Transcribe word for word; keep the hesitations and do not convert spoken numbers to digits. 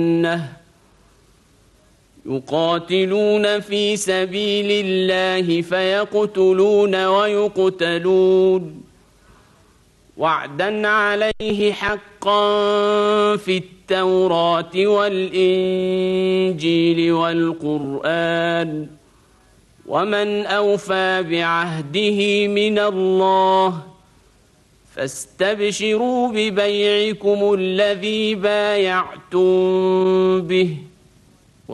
يقاتلون في سبيل الله فيقتلون ويقتلون وعدا عليه حقا في التوراة والإنجيل والقرآن ومن أوفى بعهده من الله فاستبشروا ببيعكم الذي بايعتم به